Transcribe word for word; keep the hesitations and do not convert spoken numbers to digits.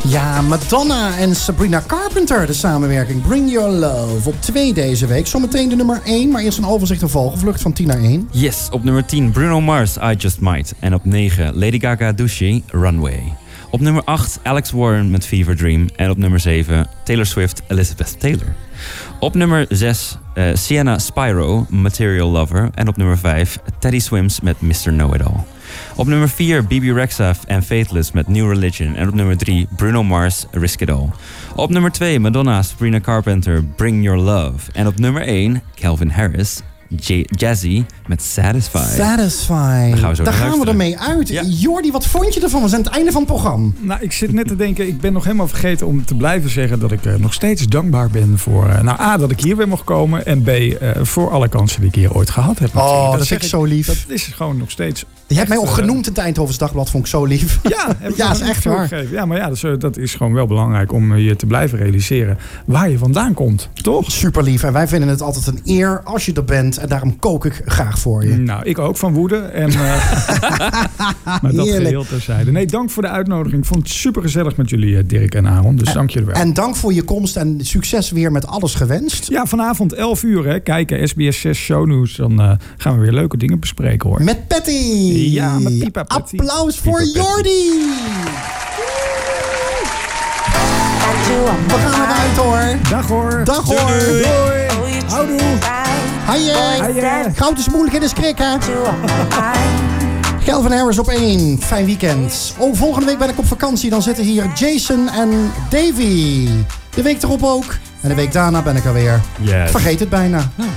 Ja, Madonna en Sabrina Carpenter, de samenwerking. Bring Your Love op twee deze week. Zometeen de nummer één, maar eerst een overzicht en volgevlucht van tien naar één. Yes, op nummer tien Bruno Mars, I Just Might. En op negen Lady Gaga, Douche, Runway. Op nummer acht Alex Warren met Fever Dream. En op nummer zeven Taylor Swift, Elizabeth Taylor. Op nummer zes uh, Sienna Spyro, Material Lover. En op nummer vijf Teddy Swims met mister Know-It-All. Op nummer vier B B Rexha en Faithless met New Religion. En op nummer drie Bruno Mars, Risk It All. Op nummer twee Madonna, Sabrina Carpenter, Bring Your Love. En op nummer één Calvin Harris, J- Jazzy met Satisfied. Satisfied. Gaan we zo Daar gaan luisteren. we ermee uit. Ja. Jordi, wat vond je ervan? We zijn aan het einde van het programma. Nou, ik zit net te denken, ik ben nog helemaal vergeten om te blijven zeggen dat ik uh, nog steeds dankbaar ben voor, uh, nou A, dat ik hier weer mocht komen. En B, uh, voor alle kansen die ik hier ooit gehad heb. Oh, natuurlijk. dat, zeg vind ik zo lief. Dat is gewoon nog steeds... Je hebt mij echt, ook uh, genoemd in het Eindhovens Dagblad, vond ik zo lief. Ja, heb ik ja, nog is niet echt waar. toegegeven. Ja, maar ja, dat is, dat is gewoon wel belangrijk om je te blijven realiseren waar je vandaan komt, toch? Super lief. En wij vinden het altijd een eer als je er bent. En daarom kook ik graag voor je. Nou, ik ook van woede. En, uh, maar dat Heerlijk. geheel terzijde. Nee, dank voor de uitnodiging. Ik vond het super gezellig met jullie, uh, Dirk en Aaron. Dus En, dank jullie wel. en dank voor je komst en succes weer met alles gewenst. Ja, vanavond elf uur, hè. Kijken, S B S zes Shownews. Dan uh, gaan we weer leuke dingen bespreken, hoor. Met Patty. Ja, met Pipa Patty. Applaus voor Pipa Patty. Jordi. We gaan eruit hoor. Dag hoor. Dag hoor. Doei. Doei. Houdoe. Hije. Hije. Goud is moeilijk in de skrikken. Calvin Harris op één. Fijn weekend. Oh, volgende week ben ik op vakantie. Dan zitten hier Jason en Davy. De week erop ook. En de week daarna ben ik er weer. Yes. Vergeet het bijna.